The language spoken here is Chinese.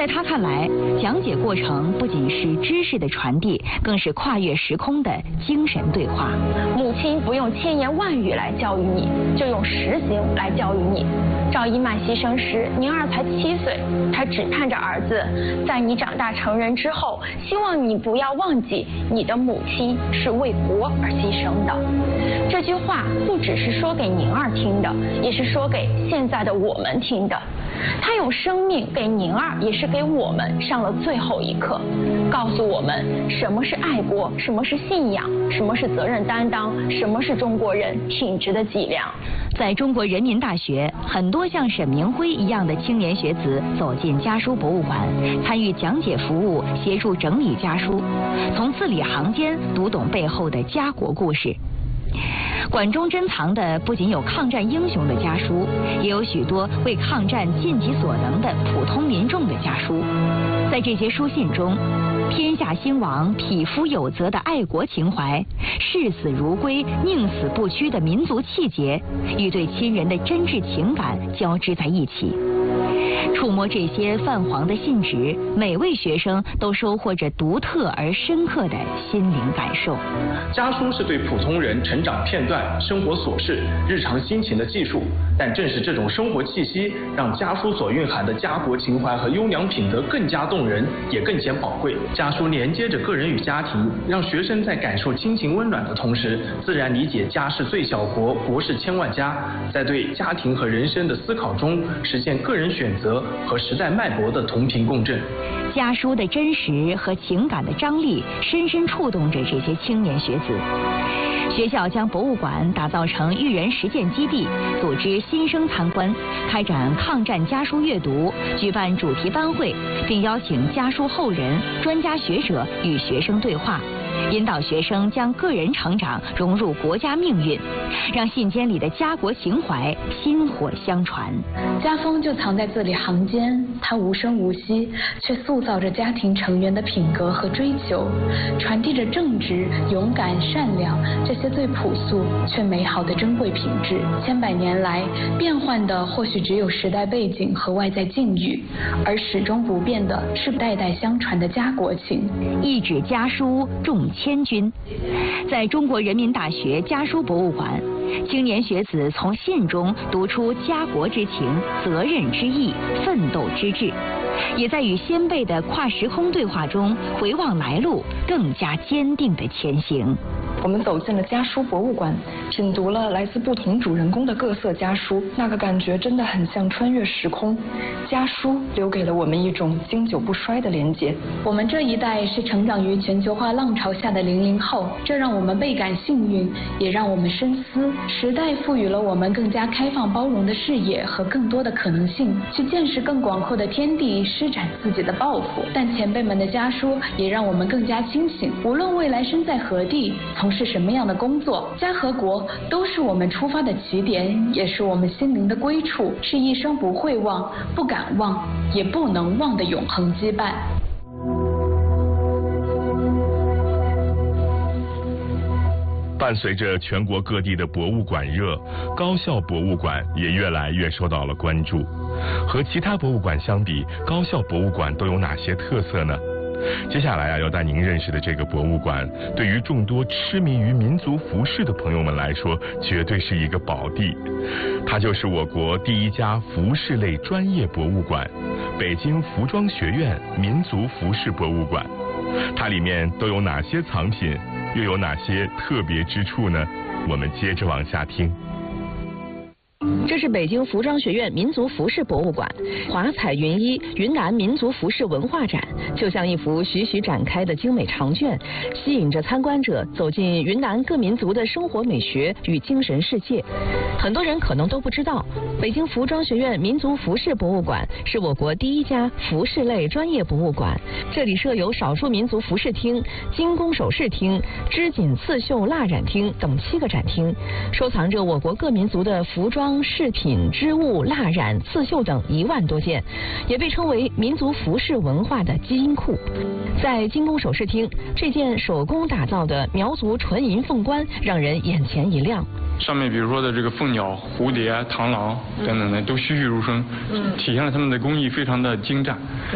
在他看来，讲解过程不仅是知识的传递，更是跨越时空的精神对话。 母亲不用千言万语来教育你，就用实行来教育你。赵一曼牺牲时，宁儿才7岁，她只盼着儿子在你长大成人之后，希望你不要忘记你的母亲是为国而牺牲的。这句话不只是说给宁儿听的，也是说给现在的我们听的。他用生命给宁儿，也是给我们上了最后一课，告诉我们什么是爱国，什么是信仰，什么是责任担当，什么是中国人挺直的脊梁。 在中国人民大学，很多像沈明辉一样的青年学子走进家书博物馆，参与讲解服务，协助整理家书，从字里行间读懂背后的家国故事。馆中珍藏的不仅有抗战英雄的家书，也有许多为抗战尽己所能的普通民众的家书。在这些书信中，天下兴亡、匹夫有责的爱国情怀，视死如归、宁死不屈的民族气节，与对亲人的真挚情感交织在一起。触摸这些泛黄的信纸，每位学生都收获着独特而深刻的心灵感受。 家书是对普通人成长片段、生活琐事、日常心情的记述，但正是这种生活气息，让家书所蕴含的家国情怀和优良品德更加动人，也更显宝贵。家书连接着个人与家庭，让学生在感受亲情温暖的同时，自然理解家是最小国，国是千万家，在对家庭和人生的思考中，实现个人选择和时代脉搏的同频共振。 家书的真实和情感的张力，深深触动着这些青年学子。学校将博物馆打造成育人实践基地，组织新生参观，开展抗战家书阅读，举办主题班会，并邀请家书后人、专家学者与学生对话，引导学生将个人成长融入国家命运，让信笺里的家国情怀薪火相传。 家风就藏在字里行间，它无声无息，却塑造着家庭成员的品格和追求，传递着正直、勇敢、善良这些最朴素却美好的珍贵品质。千百年来，变换的或许只有时代背景和外在境遇，而始终不变的是代代相传的家国情。 一纸家书重千钧。在中国人民大学家书博物馆，青年学子从信中读出家国之情、责任之意、奋斗之志，也在与先辈的跨时空对话中回望来路，更加坚定地前行。 我们走进了家书博物馆，品读了来自不同主人公的各色家书，那个感觉真的很像穿越时空。家书留给了我们一种经久不衰的连结。 我们这一代是成长于全球化浪潮下的00后，这让我们倍感幸运，也让我们深思。时代赋予了我们更加开放包容的视野和更多的可能性，去见识更广阔的天地，施展自己的抱负。但前辈们的家书也让我们更加清醒，无论未来身在何地，从事什么样的工作，家和国都是我们出发的起点，也是我们心灵的归处，是一生不会忘、不敢忘、也不能忘的永恒羁绊。 伴随着全国各地的博物馆热，高校博物馆也越来越受到了关注。和其他博物馆相比，高校博物馆都有哪些特色呢？接下来要带您认识的这个博物馆，对于众多痴迷于民族服饰的朋友们来说，绝对是一个宝地。它就是我国第一家服饰类专业博物馆——北京服装学院民族服饰博物馆。它里面都有哪些藏品，又有哪些特别之处呢？我们接着往下听。 这是北京服装学院民族服饰博物馆，华彩云衣云南民族服饰文化展，就像一幅徐徐展开的精美长卷，吸引着参观者走进云南各民族的生活美学与精神世界。很多人可能都不知道，北京服装学院民族服饰博物馆是我国第一家服饰类专业博物馆，这里设有少数民族服饰厅、精工首饰厅、织锦刺绣蜡染厅等7个展厅，收藏着我国各民族的服装、饰品、织物、蜡染、刺绣等1万多件，也被称为民族服饰文化的基因库。在精工首饰厅，这件手工打造的苗族纯银凤冠让人眼前一亮。 上面比如说的这个凤鸟、蝴蝶、螳螂等等的都栩栩如生，体现了他们的工艺非常的精湛。